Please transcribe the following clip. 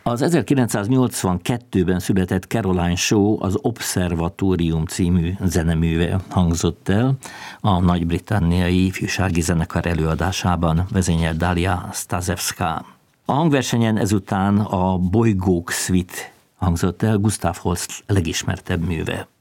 Az 1982-ben született Caroline Shaw az Obszervatórium című zeneműve hangzott el a nagy-britanniai ifjúsági zenekar előadásában, vezényelt Dalia Staszewska. A hangversenyen ezután a Bolygók Suite hangzott el, Gustav Holst legismertebb műve.